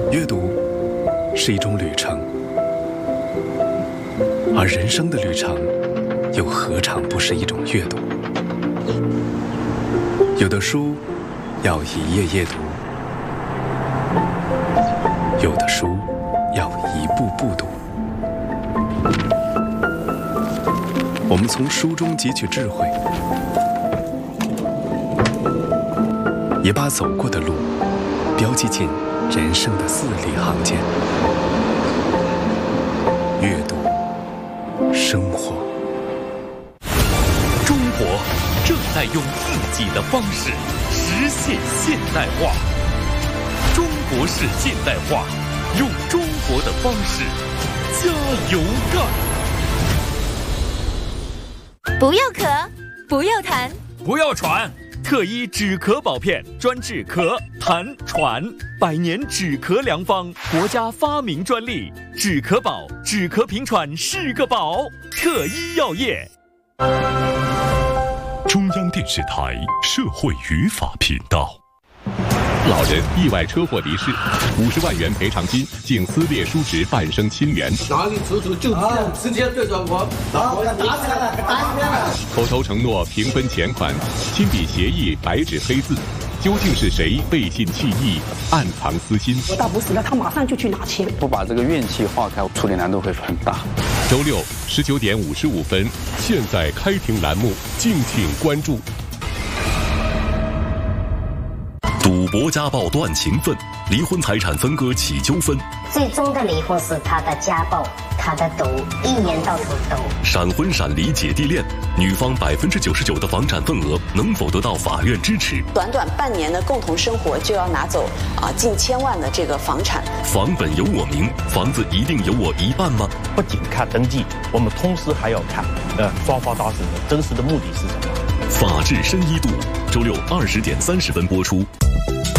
阅读是一种旅程，而人生的旅程又何尝不是一种阅读？有的书要一页页读，有的书要一步步读。我们从书中汲取智慧，也把走过的路标记进人生的字里行间。阅读，生活。 中国正在用自己的方式实现现代化。中国式现代化，用中国的方式加油干！ 不要咳，不要痰， 不要喘。特医止咳宝片，专治咳、痰、喘，100年止咳良方，国家发明专利。止咳宝，止咳平喘是个宝。特医药业。 中央电视台社会语法频道。 老人意外车祸离世，50万元赔偿金竟撕裂叔侄半生亲缘。 哪里出手就直接对着我，我打起来了，打起来了。 口头承诺平分钱款，亲笔协议白纸黑字，究竟是谁背信弃义，暗藏私心？ 我大不死了，他马上就去拿钱。 不把这个怨气化开，处理难度会很大。 周六19点55分，现在开庭栏目，敬请关注。 赌博家暴断情分，离婚财产分割起纠纷。 最终的离婚是他的家暴，他的赌一年到头赌。 闪婚闪离姐弟恋，女方99%的房产份额能否得到法院支持？ 短短半年的共同生活就要拿走近1000万的这个房产。 房本由我名，房子一定有我一半吗？ 不仅看登记，我们同时还要看双方当事人真实的目的是什么。 法治深一度，周六20点30分播出。